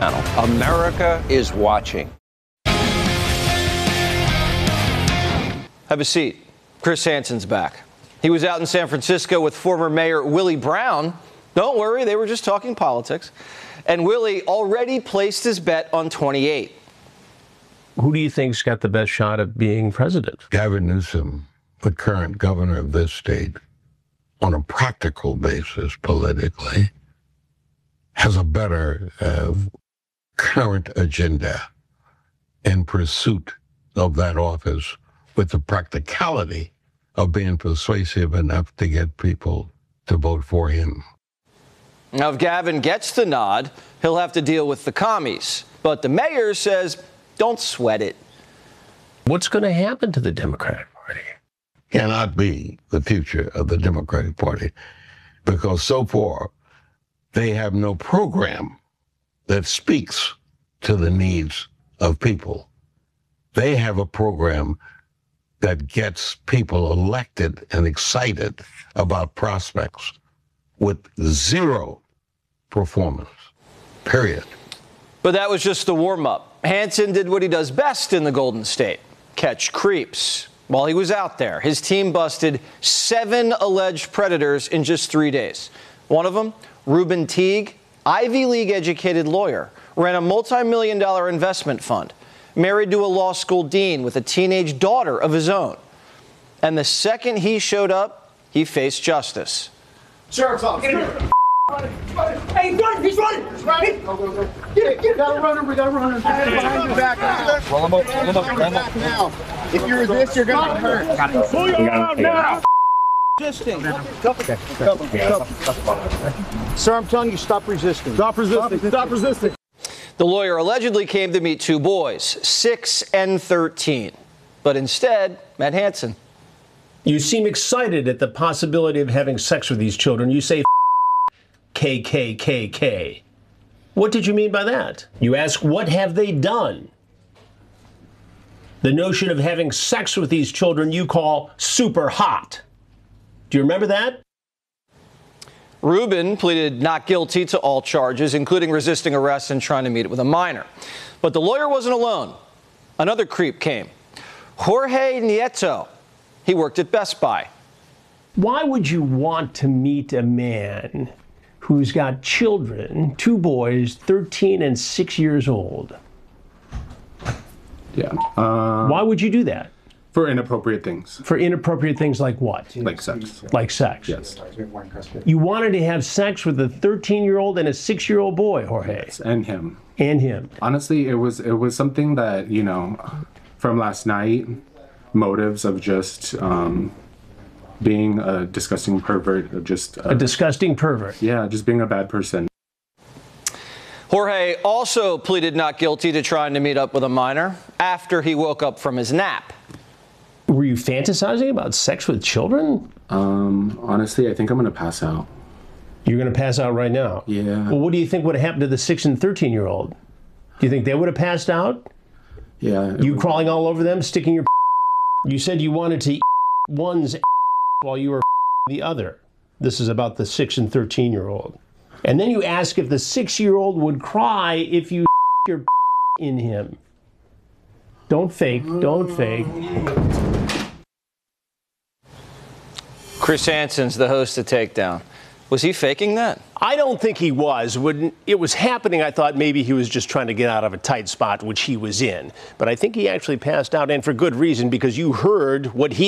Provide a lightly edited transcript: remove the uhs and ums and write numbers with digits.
Channel. America is watching. Have a seat. Chris Hansen's back. He was out in San Francisco with former Mayor Willie Brown. Don't worry, they were just talking politics. And Willie already placed his bet on 28. Who do you think's got the best shot of being president? Gavin Newsom, the current governor of this state, on a practical basis politically, has a better current agenda in pursuit of that office, with the practicality of being persuasive enough to get people to vote for him. Now, if Gavin gets the nod, he'll have to deal with the commies. But the mayor says, don't sweat it. What's going to happen to the Democratic Party? Cannot be the future of the Democratic Party, because so far they have no program that speaks to the needs of people. They have a program that gets people elected and excited about prospects with zero performance, period. But that was just the warm-up. Hansen did what he does best in the Golden State, catch creeps. While he was out there, his team busted 7 alleged predators in just 3 days. One of them, Reuben Teague, Ivy League-educated lawyer, ran a multi-million-dollar investment fund, married to a law school dean with a teenage daughter of his own. And the second he showed up, he faced justice. Sheriff's office, get in here. Hey, run! He's running! He's running! Go, go, go. Get it, gotta run him, we gotta run him. Behind your back now. Roll him up, roll him up, roll him up. Now. If you resist, you're gonna get hurt. Got it. Pull your arm now! Resisting. Sir, I'm telling you, stop resisting. Stop resisting. Stop resisting. The lawyer allegedly came to meet 2 boys, 6 and 13. But instead, met Hansen. You seem excited at the possibility of having sex with these children. You say KKKK. What did you mean by that? You ask, what have they done? The notion of having sex with these children you call super hot. Do you remember that? Reuben pleaded not guilty to all charges, including resisting arrest and trying to meet with a minor. But the lawyer wasn't alone. Another creep came. Jorge Nieto. He worked at Best Buy. Why would you want to meet a man who's got children, 2 boys, 13 and 6 years old? Yeah. Why would you do that? For inappropriate things. For inappropriate things like what? Like sex. Like sex? Yes. You wanted to have sex with a 13-year-old and a 6-year-old boy, Jorge. Yes, and him. And him. Honestly, it was something that, you know, from last night, motives of just being a disgusting pervert, of just... a disgusting pervert. Yeah, just being a bad person. Jorge also pleaded not guilty to trying to meet up with a minor after he woke up from his nap. Were you fantasizing about sex with children? Honestly, I think I'm going to pass out. You're going to pass out right now? Yeah. Well, what do you think would have happened to the 6 and 13-year-old? Do you think they would have passed out? Yeah. You crawling all over them, sticking your... You said you wanted to one's while you were the other. This is about the 6 and 13-year-old. And then you ask if the 6-year-old would cry if you your in him. Don't fake. Don't fake. Chris Hansen's the host of Takedown. Was he faking that? I don't think he was. When it was happening, I thought maybe he was just trying to get out of a tight spot, which he was in. But I think he actually passed out, and for good reason, because you heard what he